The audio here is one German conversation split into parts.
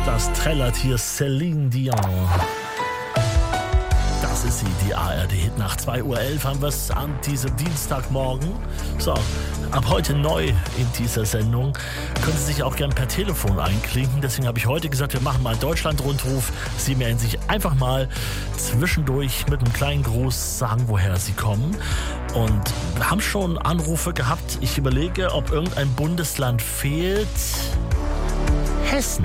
Das trällert hier Céline Dion. Das ist sie, die ARD. Nach 2:11 Uhr haben wir es an diesem Dienstagmorgen. So, ab heute neu in dieser Sendung. Können Sie sich auch gerne per Telefon einklinken. Deswegen habe ich heute gesagt, wir machen mal einen Deutschland-Rundruf. Sie melden sich einfach mal zwischendurch mit einem kleinen Gruß, sagen, woher Sie kommen. Und wir haben schon Anrufe gehabt. Ich überlege, ob irgendein Bundesland fehlt. Hessen.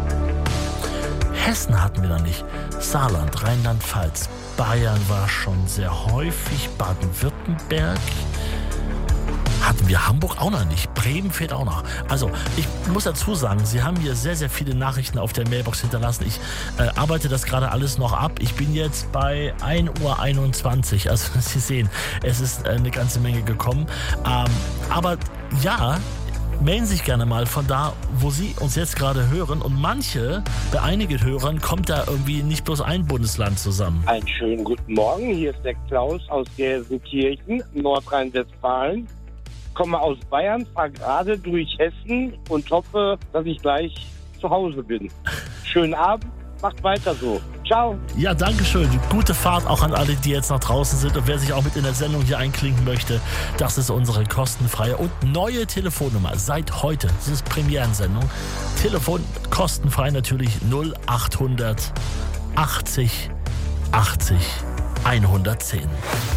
Hessen hatten wir noch nicht. Saarland, Rheinland-Pfalz, Bayern war schon sehr häufig. Baden-Württemberg. Hatten wir Hamburg auch noch nicht. Bremen fehlt auch noch. Also, ich muss dazu sagen, Sie haben hier sehr, sehr viele Nachrichten auf der Mailbox hinterlassen. Ich arbeite das gerade alles noch ab. Ich bin jetzt bei 1:21 Uhr. Also, Sie sehen, es ist eine ganze Menge gekommen. Aber ja, melden Sie sich gerne mal von da, wo Sie uns jetzt gerade hören. Und bei einigen Hörern kommt da irgendwie nicht bloß ein Bundesland zusammen. Einen schönen guten Morgen. Hier ist der Klaus aus Gelsenkirchen, Nordrhein-Westfalen. Komme aus Bayern, fahre gerade durch Hessen und hoffe, dass ich gleich zu Hause bin. Schönen Abend, macht weiter so. Ciao. Ja, danke schön. Gute Fahrt auch an alle, die jetzt noch draußen sind. Und wer sich auch mit in der Sendung hier einklinken möchte, das ist unsere kostenfreie und neue Telefonnummer. Seit heute, das ist Premierensendung. Telefon kostenfrei natürlich 0800 80 80 110.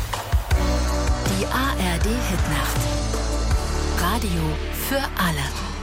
Die ARD Hitnacht. Radio für alle.